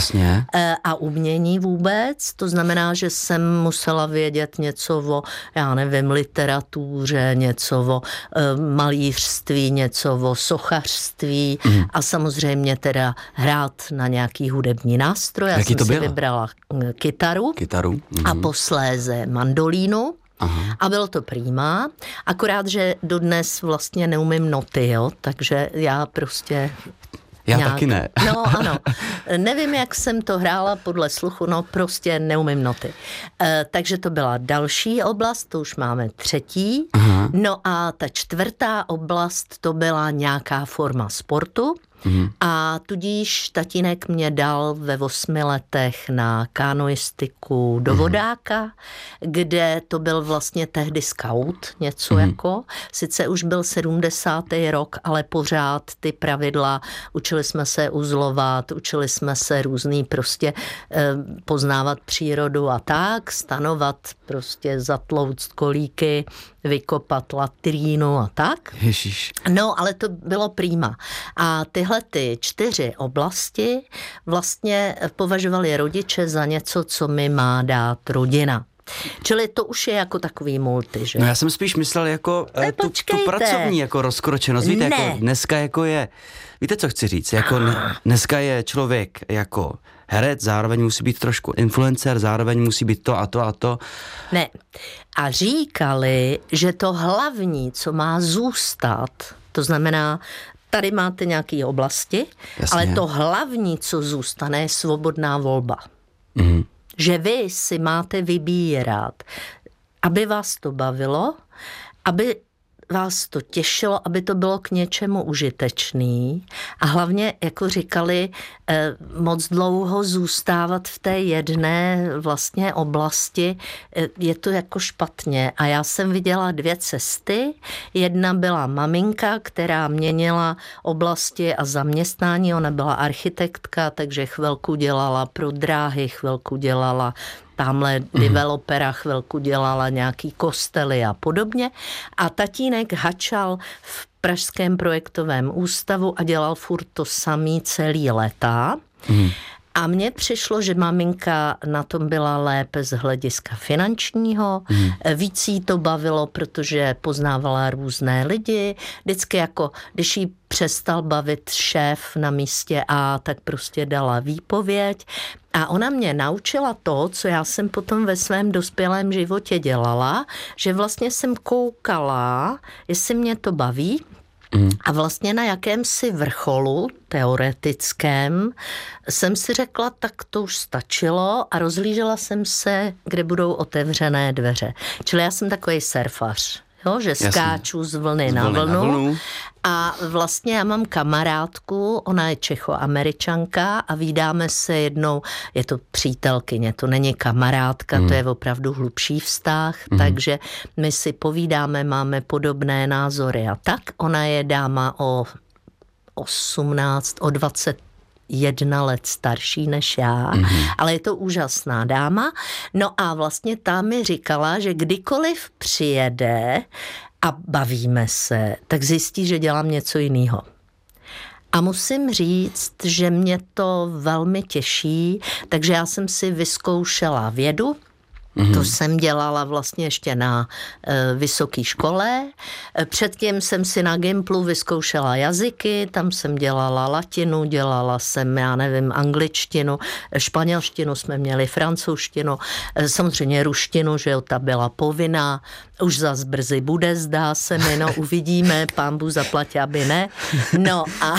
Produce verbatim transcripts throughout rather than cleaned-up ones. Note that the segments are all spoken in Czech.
Jasně. A umění vůbec, to znamená, že jsem musela vědět něco o, já nevím, literatuře, něco o e, malířství, něco o sochařství mm. a samozřejmě teda hrát na nějaký hudební nástroj. Já Jaký jsem to si bylo? vybrala kytaru, kytaru. Mm. a posléze mandolínu. Aha. A bylo to prýma, akorát, že dodnes vlastně neumím noty, jo, takže já prostě... Já nějak, taky ne. No ano, nevím, jak jsem to hrála podle sluchu, no prostě neumím noty. E, takže to byla další oblast, to už máme třetí. Aha. No a ta čtvrtá oblast, to byla nějaká forma sportu. Mm. A tudíž tatínek mě dal ve osmi letech na kanoistiku do vodáka, mm. kde to byl vlastně tehdy scout, něco mm. jako. Sice už byl sedmdesátý rok, ale pořád ty pravidla, učili jsme se uzlovat, učili jsme se různý prostě eh, poznávat přírodu a tak, stanovat prostě, zatlouct kolíky, vykopat latrínu a tak. Ježiš. No, ale to bylo prýma. A tyhle ty čtyři oblasti vlastně považovali rodiče za něco, co mi má dát rodina. Čili to už je jako takový multi, že? No já jsem spíš myslel jako ne, tu, tu pracovní jako rozkročenost. Víte, ne. jako dneska jako je, víte, co chci říct? Jako ne, dneska je člověk jako herec, zároveň musí být trošku influencer, zároveň musí být to a to a to. Ne. A říkali, že to hlavní, co má zůstat, to znamená, tady máte nějaké oblasti, jasně, ale to hlavní, co zůstane, je svobodná volba. Mhm. Že vy si máte vybírat, aby vás to bavilo, aby vás to těšilo, aby to bylo k něčemu užitečný a hlavně, jako říkali, eh, moc dlouho zůstávat v té jedné vlastně oblasti, eh, je to jako špatně. A já jsem viděla dvě cesty. Jedna byla maminka, která měnila oblasti a zaměstnání. Ona byla architektka, takže chvilku dělala pro dráhy, chvilku dělala tamhle developera, chvilku dělala nějaký kostely a podobně. A tatínek hačal v Pražském projektovém ústavu a dělal furt to samý celý léta. Mm. A mně přišlo, že maminka na tom byla lépe z hlediska finančního, mm. víc jí to bavilo, protože poznávala různé lidi, vždycky jako, když jí přestal bavit šéf na místě A, tak prostě dala výpověď. A ona mě naučila to, co já jsem potom ve svém dospělém životě dělala, že vlastně jsem koukala, jestli mě to baví, Mm. a vlastně na jakémsi vrcholu teoretickém jsem si řekla, tak to už stačilo a rozhlížela jsem se, kde budou otevřené dveře. Čili já jsem takový surfař. Jo, že Jasně. skáču z vlny, z vlny na vlnu. Na vlnu. A vlastně já mám kamarádku, ona je Čechoameričanka a vídáme se jednou, je to přítelkyně, to není kamarádka, mm. to je opravdu hlubší vztah, mm. takže my si povídáme, máme podobné názory a tak. Ona je dáma o osmnáct, o dvacet jedna let starší než já, mm-hmm. ale je to úžasná dáma. No a vlastně ta mi říkala, že kdykoliv přijede a bavíme se, tak zjistí, že dělám něco jiného. A musím říct, že mě to velmi těší, takže já jsem si vyzkoušela vědu. Mm-hmm. To jsem dělala vlastně ještě na e, vysoké škole. Předtím jsem si na Gimplu vyzkoušela jazyky, tam jsem dělala latinu, dělala jsem, já nevím, angličtinu, španělštinu jsme měli, francouzštinu, e, samozřejmě ruštinu, že jo, ta byla povinná. Už zas brzy bude, zdá se mi, no uvidíme, pán Bůh zaplatí, aby ne. No a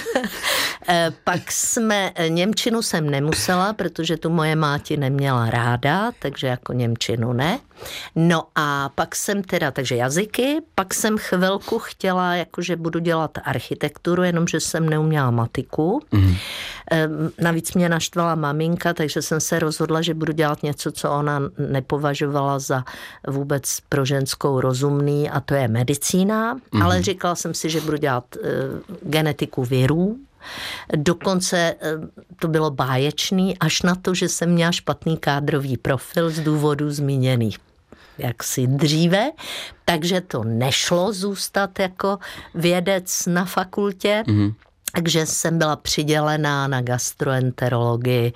pak jsme, němčinu jsem nemusela, protože tu moje máti neměla ráda, takže jako němčinu ne. No a pak jsem teda, takže jazyky, pak jsem chvilku chtěla, jakože budu dělat architekturu, jenomže jsem neuměla matiku. Mm. Navíc mě naštvala maminka, takže jsem se rozhodla, že budu dělat něco, co ona nepovažovala za vůbec pro ženskou rozumný, a to je medicína. Mm. Ale říkala jsem si, že budu dělat uh, genetiku virů. Dokonce to bylo báječný, až na to, že jsem měla špatný kádrový profil z důvodů zmíněných jaksi dříve, takže to nešlo zůstat jako vědec na fakultě. Mm-hmm. Takže jsem byla přidělená na gastroenterologii